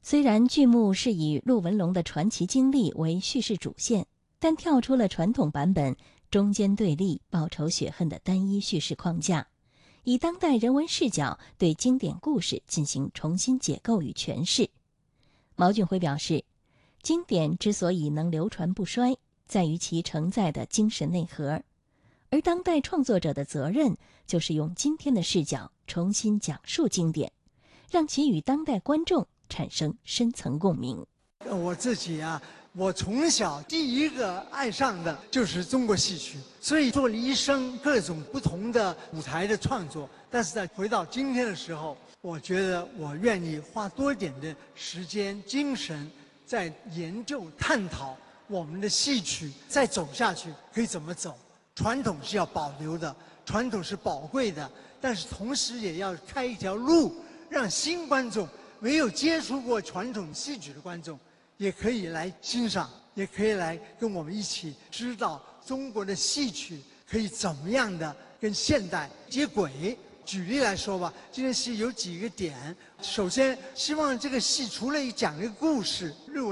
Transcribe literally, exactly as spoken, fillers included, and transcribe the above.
虽然剧目是以陆文龙的传奇经历为叙事主线，但跳出了传统版本中间对立、报仇雪恨的单一叙事框架，以当代人文视角对经典故事进行重新解构与诠释。毛俊辉表示，经典之所以能流传不衰，在于其承载的精神内核，而当代创作者的责任就是用今天的视角重新讲述经典，让其与当代观众产生深层共鸣。 我自己啊，我从小第一个爱上的就是中国戏曲，所以做了一生各种不同的舞台的创作。但是在回到今天的时候，我觉得我愿意花多一点的时间、精神，在研究、探讨我们的戏曲再走下去可以怎么走。传统是要保留的，传统是宝贵的，但是同时也要开一条路，让新观众，没有接触过传统戏曲的观众，也可以来欣赏，也可以来跟我们一起知道中国的戏曲可以怎么样的跟现代接轨。举例来说吧，这件戏有几个点。首先，希望这个戏除了讲一个故事，